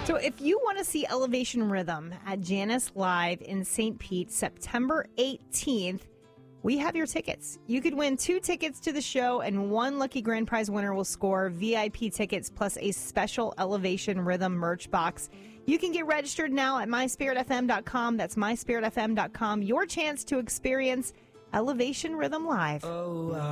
So if you want to see Elevation Rhythm at Janice Live in St. Pete, September 18th, we have your tickets. You could win 2 tickets to the show, and 1 lucky grand prize winner will score VIP tickets plus a special Elevation Rhythm merch box. You can get registered now at myspiritfm.com. That's myspiritfm.com. Your chance to experience Elevation Rhythm Live.